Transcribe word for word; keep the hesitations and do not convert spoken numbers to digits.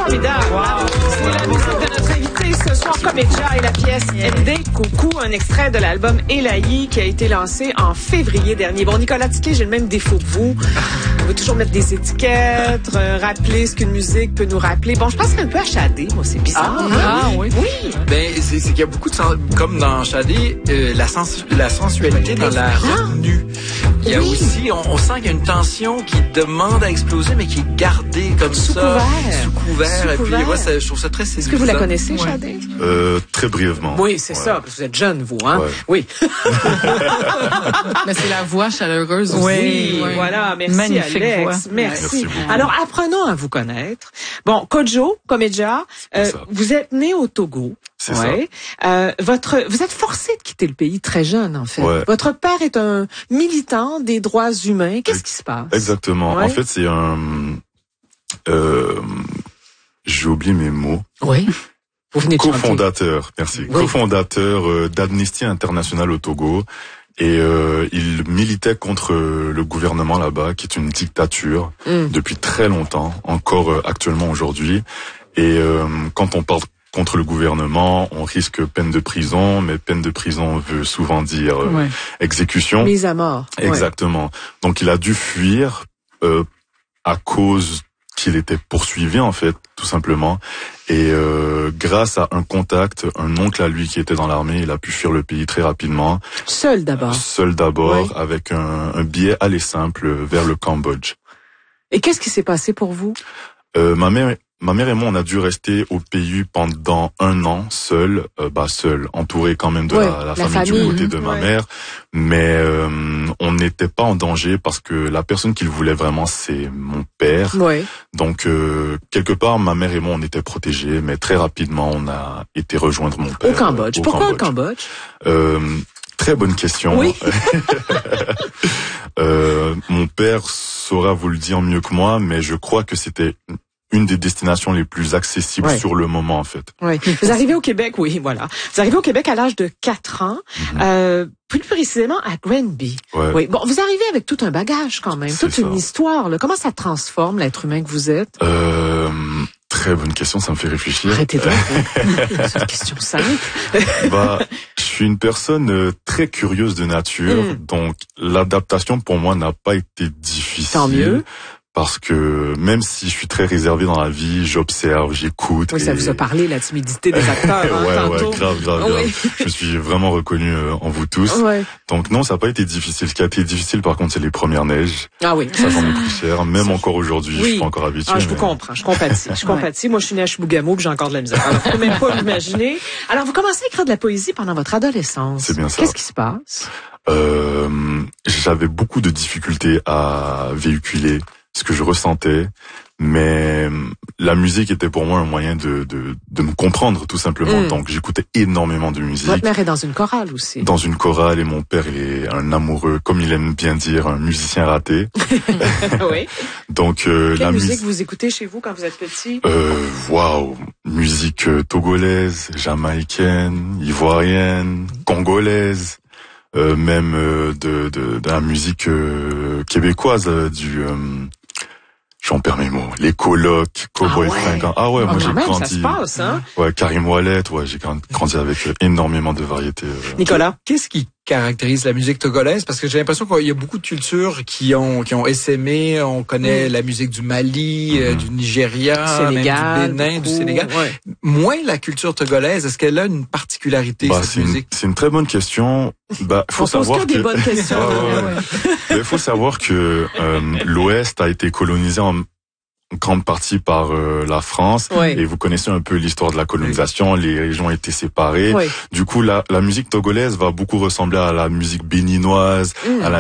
formidable. Wow. C'est la musique de notre invité ce soir, Comédia, et la pièce M D Coucou, un extrait de l'album Élaïe qui a été lancé en février dernier. Bon, Nicolas Tiquet, j'ai le même défaut que vous. On veut toujours mettre des étiquettes, euh, rappeler ce qu'une musique peut nous rappeler. Bon, je pense un peu à Shadé, moi, c'est bizarre. Ah, hein? ah oui. Oui. Ben, c'est, c'est qu'il y a beaucoup de sens, comme dans Shadé, euh, la, sens, la sensualité dans la retenue. Il y a oui. aussi, on, on sent qu'il y a une tension qui demande à exploser, mais qui est gardée comme sous ça. Couvert. Sous couvert. Sous Et couvert. puis, moi, ça, je trouve ça très séduisant. Est-ce que vous la connaissez, ouais. Shadé? Euh, très brièvement. Oui, c'est ouais. ça, parce que vous êtes jeune, vous, hein? Ouais. Oui. Mais c'est la voix chaleureuse aussi. Oui, Ouais. voilà. Merci, Magnifique Alex. voix. Merci. Merci beaucoup. Alors, apprenons à vous connaître. Bon, Kojo, Comédia, euh, ça. vous êtes né au Togo. C'est ouais. Euh, votre, vous êtes forcé de quitter le pays très jeune, en fait. Ouais. Votre père est un militant des droits humains. Qu'est-ce qui se passe? Exactement. Ouais. En fait, c'est un... Euh, j'ai oublié mes mots. Oui. Vous venez de chanter. Co-fondateur, merci. Oui. Co-fondateur euh, d'Amnesty International au Togo. Et euh, il militait contre euh, le gouvernement là-bas, qui est une dictature Mm. depuis très longtemps, encore euh, actuellement aujourd'hui. Et euh, quand on parle contre le gouvernement, on risque peine de prison, mais peine de prison veut souvent dire euh, Ouais. exécution. Mise à mort. Ouais. Exactement. Donc il a dû fuir euh, à cause qu'il était poursuivi en fait, tout simplement. Et euh, grâce à un contact, un oncle à lui qui était dans l'armée, il a pu fuir le pays très rapidement. Seul d'abord. Seul d'abord, Oui. avec un, un billet aller simple vers le Cambodge. Et qu'est-ce qui s'est passé pour vous? Euh, ma mère, ma mère et moi, on a dû rester au pays pendant un an, seul, euh, bah seul, entouré quand même de Ouais, la, la, la famille, famille, du côté de mmh, ma ouais. mère, mais euh, on n'était pas en danger parce que la personne qu'il voulait vraiment, c'est mon père. Oui. Donc euh, quelque part, ma mère et moi, on était protégés, mais très rapidement, on a été rejoindre mon père. Au Cambodge. euh, au Pourquoi Cambodge. au Cambodge? Euh, Très bonne question. Oui. euh, mon père saura vous le dire mieux que moi, mais je crois que c'était une des destinations les plus accessibles Ouais. sur le moment, en fait. Oui. Vous arrivez au Québec, oui, voilà. Vous arrivez au Québec à l'âge de quatre ans, Mm-hmm. euh, plus précisément à Granby. Ouais. Oui. Bon, vous arrivez avec tout un bagage quand même, C'est toute ça. une histoire. Là. Comment ça transforme l'être humain que vous êtes? Euh, très bonne question, ça me fait réfléchir. Arrêtez de C'est une question simple. Bah, je suis une personne euh, très curieuse de nature, Mm. donc l'adaptation pour moi n'a pas été difficile. Tant mieux. Parce que même si je suis très réservé dans la vie, j'observe, j'écoute. Oui, ça et... vous a parlé, la timidité des acteurs, hein, ouais, tantôt. ouais, grave, grave, grave. Oui. Je me suis vraiment reconnu euh, en vous tous. Ouais. Donc non, ça n'a pas été difficile. Ce qui a été difficile, par contre, c'est les premières neiges. Ah oui. Ça, j'en ai pris cher. Même encore aujourd'hui, Oui. je suis pas encore habitué. Ah, je vous mais- comprends, je compatis, je compatis. Moi, je suis née à Chibougamau, puis j'ai encore de la misère. Alors, je peux même pas l'imaginer. Alors, vous commencez à écrire de la poésie pendant votre adolescence. C'est bien ça. Qu'est-ce qui se passe? Euh, j'avais beaucoup de difficultés à véhiculer ce que je ressentais, mais la musique était pour moi un moyen de de, de me comprendre tout simplement. Mm. Donc j'écoutais énormément de musique. Votre mère est dans une chorale aussi. Dans une chorale, et mon père est un amoureux, comme il aime bien dire, un musicien raté. Oui. Donc euh, Quelle la musique musique, vous écoutez chez vous quand vous êtes petit? euh, waouh, musique euh, togolaise, jamaïcaine, ivoirienne, congolaise, euh, même euh, de, de de la musique euh, québécoise, euh, du euh, j'en perds mes mots, les colocs, Cowboy Ah ouais. Fringant. Ah ouais, Ah, moi quand j'ai même, grandi. ça se passe, hein? Ouais, Karim Ouellet, ouais, j'ai grand- grandi avec euh, énormément de variétés. euh. Nicolas? Qu'est-ce qui caractérise la musique togolaise? Parce que j'ai l'impression qu'il y a beaucoup de cultures qui ont qui ont essaimé. On connaît Mm. la musique du Mali, euh, Mhm. du Nigeria, Sénégal, même du Bénin, beaucoup. du Sénégal. Ouais. Moins la culture togolaise. Est-ce qu'elle a une particularité, Bah, cette c'est une, musique? c'est une très bonne question. Bah, faut On pose savoir que des que bonnes questions. Ouais, ouais, ouais. Mais il faut savoir que euh, l'Ouest a été colonisé en grande partie par euh, la France. Ouais. Et vous connaissez un peu l'histoire de la colonisation. Les régions ont été séparées. Ouais. Du coup, la, la musique togolaise va beaucoup ressembler à la musique béninoise, Mm. à la